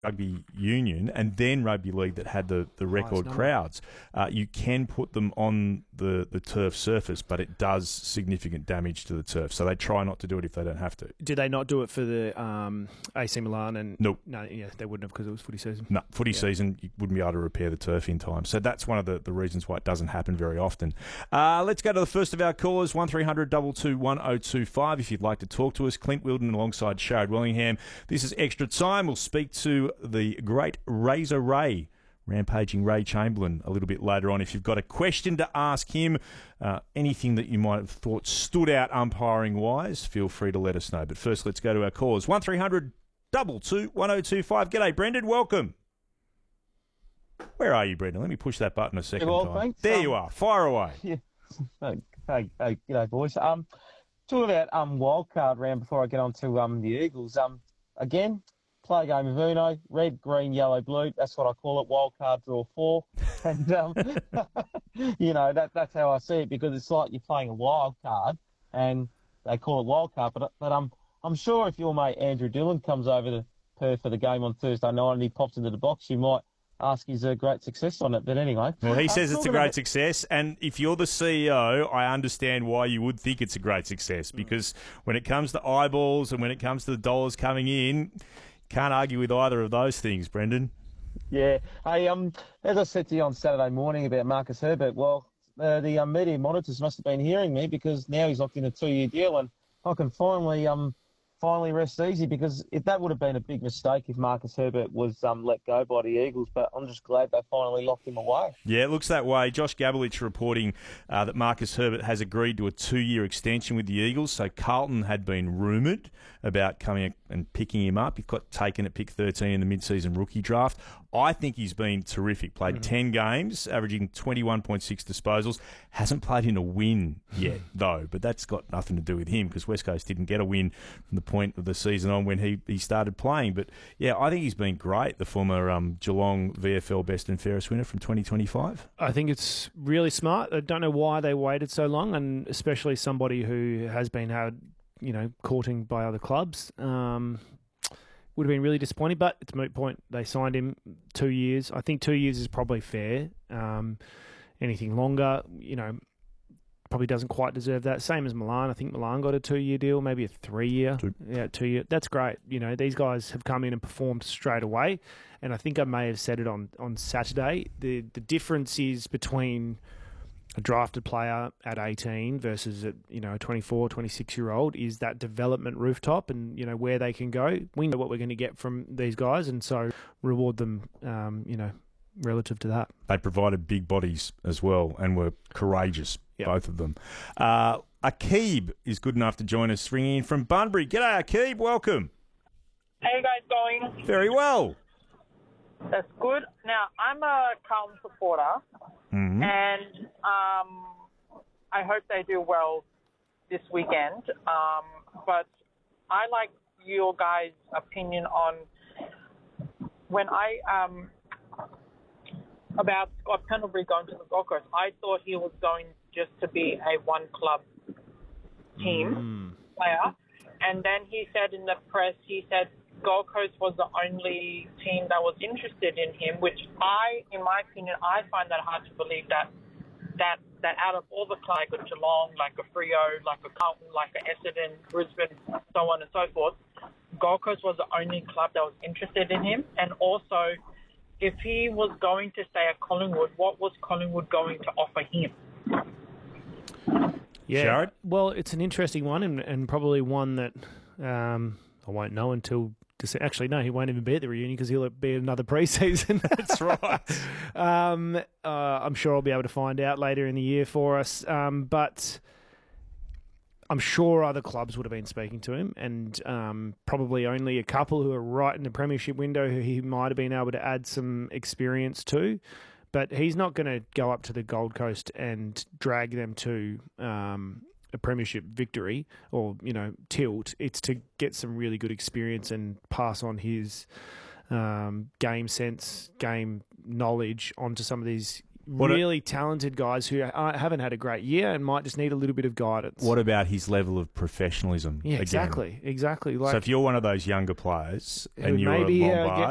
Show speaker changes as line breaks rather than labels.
rugby union and then rugby league that had the record crowds, you can put them on the turf surface, but it does significant damage to the turf. So they try not to do it if they don't have to.
Did they not do it for the AC Milan? And
Nope.
No, yeah, they wouldn't have because it was footy season.
No, footy season, you wouldn't be able to repair the turf in time. So that's one of the reasons why it doesn't happen very often. Let's go to the first of our callers, 1300 222 1025. If you'd like to talk to us, Clint Wilden alongside Sharad Wellingham. This is Extra Time. We'll speak to the great Razor Ray, rampaging Ray Chamberlain, a little bit later on. If you've got a question to ask him, anything that you might have thought stood out umpiring-wise, feel free to let us know. But first, let's go to our callers. 1300 222 1025. G'day, Brendan. Welcome. Where are you, Brendan? Let me push that button a second time.
Thanks.
There you are. Fire away.
Yeah. Hey, g'day, boys. Talk about wildcard round before I get on to the Eagles. Again, play a game of Uno, red, green, yellow, blue. That's what I call it. Wildcard draw 4, and that's how I see it, because it's like you're playing a wild card, and they call it wildcard. But I'm sure if your mate Andrew Dillon comes over to Perth for the game on Thursday night and he pops into the box, you might ask his great success on it. But anyway.
Well, he says it's a great success, and if you're the CEO, I understand why you would think it's a great success, because when it comes to eyeballs and when it comes to the dollars coming in, can't argue with either of those things, Brendan.
Yeah. Hey, as I said to you on Saturday morning about Marcus Herbert, well, the media monitors must have been hearing me, because now he's locked in a 2-year deal, and I can finally rest easy, because if that would have been a big mistake if Marcus Herbert was let go by the Eagles, but I'm just glad they finally locked him away.
Yeah, it looks that way. Josh Gabelich reporting that Marcus Herbert has agreed to a 2-year extension with the Eagles. So Carlton had been rumoured about coming and picking him up. He got taken at pick 13 in the mid-season rookie draft. I think he's been terrific. Played 10 games, averaging 21.6 disposals. Hasn't played in a win yet, though, but that's got nothing to do with him, because West Coast didn't get a win from the point of the season on when he started playing. But, yeah, I think he's been great, the former Geelong VFL Best and Fairest winner from 2025.
I think it's really smart. I don't know why they waited so long, and especially somebody who has been courting by other clubs. Would have been really disappointing, but it's a moot point. They signed him 2 years. I think 2 years is probably fair. Anything longer, probably doesn't quite deserve that. Same as Milan. I think Milan got a 2-year deal, maybe a 3-year. 2-year. That's great. These guys have come in and performed straight away. And I think I may have said it on Saturday. The difference is between a drafted player at 18 versus a 24, 26-year-old is that development rooftop and, where they can go. We know what we're going to get from these guys, and so reward them, relative to that.
They provided big bodies as well and were courageous, both of them. Akib is good enough to join us, ringing in from Bunbury. G'day, Akib. Welcome.
How you guys going?
Very well.
That's good. Now, I'm a Carlton supporter, and I hope they do well this weekend. But I like your guys' opinion on when about Scott Pendlebury going to the Gold Coast. I thought he was going just to be a one-club team player. And then he said in the press, Gold Coast was the only team that was interested in him, which in my opinion, I find that hard to believe that out of all the clubs, like a Geelong, like a Freo, like a Carlton, like a Essendon, Brisbane, so on and so forth, Gold Coast was the only club that was interested in him. And also, if he was going to stay at Collingwood, what was Collingwood going to offer him?
Yeah,
Sharad?
Well, it's an interesting one, and probably one that I won't know until... Actually, no, he won't even be at the reunion because he'll be at another pre-season.
That's right.
I'm sure I'll be able to find out later in the year for us. But I'm sure other clubs would have been speaking to him, and probably only a couple who are right in the premiership window who he might have been able to add some experience to. But he's not going to go up to the Gold Coast and drag them to a premiership victory or, tilt. It's to get some really good experience and pass on his game sense, game knowledge onto some of these really talented guys who haven't had a great year and might just need a little bit of guidance.
What about his level of professionalism?
Yeah,
again?
Exactly.
So if you're one of those younger players and you're a Lombard,